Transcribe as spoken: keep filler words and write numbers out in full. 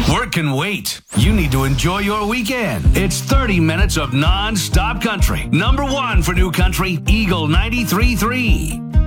Work can wait. You need to enjoy your weekend. It's thirty minutes of non-stop country. Number one for new country, Eagle ninety-three point three.